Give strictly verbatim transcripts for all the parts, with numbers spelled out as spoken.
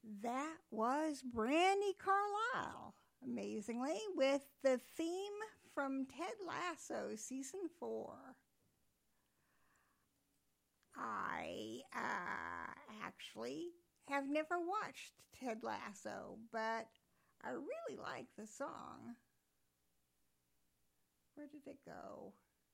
That was Brandi Carlile, amazingly, with the theme from Ted Lasso Season four. I uh, actually have never watched Ted Lasso, but I really like the song. Where did it go?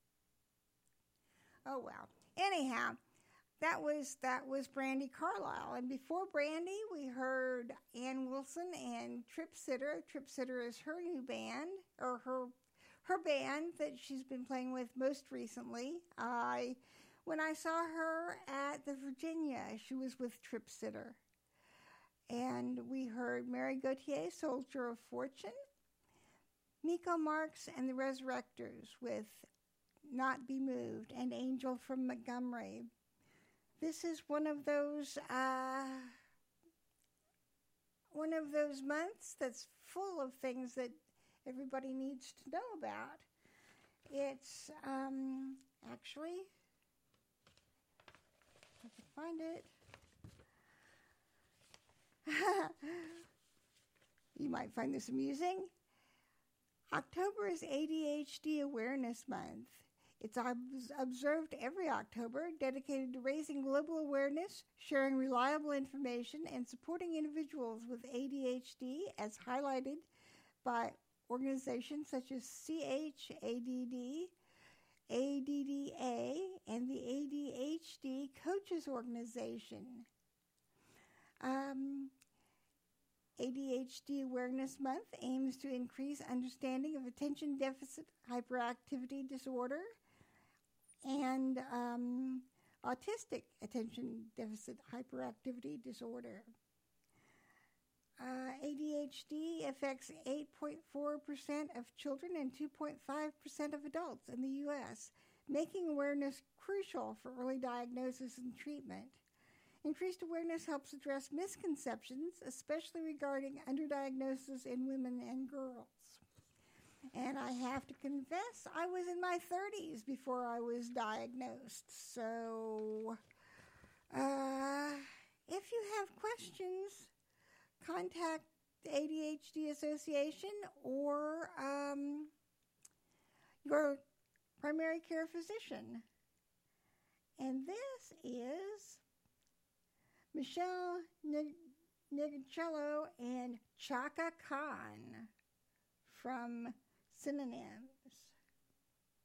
Oh, well. Anyhow, that was that was Brandi Carlile. And before Brandi, we heard Ann Wilson and Trip Sitter. Trip Sitter is her new band, or her her band that she's been playing with most recently. I when I saw her at the Virginia, she was with Trip Sitter. And we heard Mary Gauthier, Soldier of Fortune, Miko Marks and the Resurrectors with Not Be Moved, and Angel from Montgomery. This is one of those uh, one of those months that's full of things that everybody needs to know about. It's um, actually, if I can find it. You might find this amusing. October is A D H D Awareness Month. It's observed every October, dedicated to raising global awareness, sharing reliable information, and supporting individuals with A D H D, as highlighted by organizations such as C H A D D, A D D A, and the A D H D Coaches Organization. Um, A D H D Awareness Month aims to increase understanding of attention deficit hyperactivity disorder and um, autistic attention deficit hyperactivity disorder. Uh, A D H D affects eight point four percent of children and two point five percent of adults in the U S, making awareness crucial for early diagnosis and treatment. Increased awareness helps address misconceptions, especially regarding underdiagnosis in women and girls. And I have to confess, I was in my thirties before I was diagnosed. So, uh, if you have questions, contact the A D H D Association or um, your primary care physician. And this is Michelle Nigocello and Chaka Khan from Synonyms.